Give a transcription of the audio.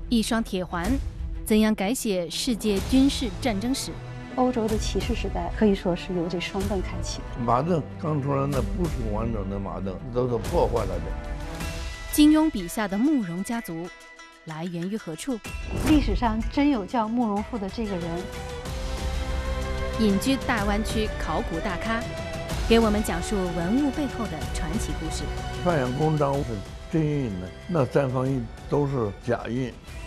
一双铁环，怎样改写世界军事战争史？ 欧洲的骑士时代可以说是由这双盾开启的。 马镫刚出来那不是完整的马镫，都是破坏了的。 金庸笔下的慕容家族来源于何处？ 历史上真有叫慕容复的这个人。 隐居大湾区考古大咖，给我们讲述文物背后的传奇故事。 范阳公章是真印的，那3方印都是假印。